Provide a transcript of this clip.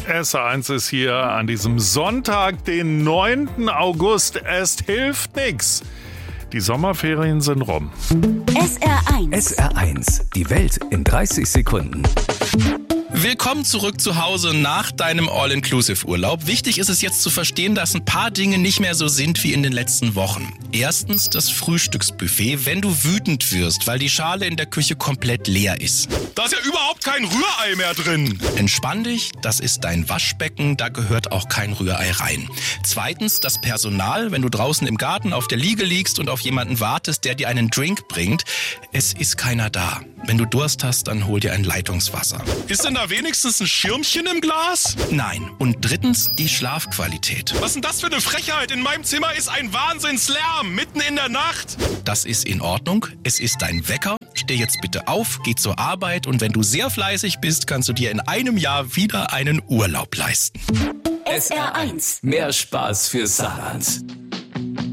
SR1 ist hier an diesem Sonntag, den 9. August. Es hilft nix. Die Sommerferien sind rum. SR1. SR1, die Welt in 30 Sekunden. Willkommen zurück zu Hause nach deinem All-Inclusive-Urlaub. Wichtig ist es jetzt zu verstehen, dass ein paar Dinge nicht mehr so sind wie in den letzten Wochen. Erstens das Frühstücksbuffet, wenn du wütend wirst, weil die Schale in der Küche komplett leer ist. Da ist ja überhaupt kein Rührei mehr drin. Entspann dich, das ist dein Waschbecken, da gehört auch kein Rührei rein. Zweitens das Personal, wenn du draußen im Garten auf der Liege liegst und auf jemanden wartest, der dir einen Drink bringt. Es ist keiner da. Wenn du Durst hast, dann hol dir ein Leitungswasser. Ist denn da wenigstens ein Schirmchen im Glas? Nein. Und drittens die Schlafqualität. Was ist denn das für eine Frechheit? In meinem Zimmer ist ein Wahnsinnslärm, mitten in der Nacht. Das ist in Ordnung. Es ist dein Wecker. Steh jetzt bitte auf, geh zur Arbeit und wenn du sehr fleißig bist, kannst du dir in einem Jahr wieder einen Urlaub leisten. SR1. Mehr Spaß für Saarland.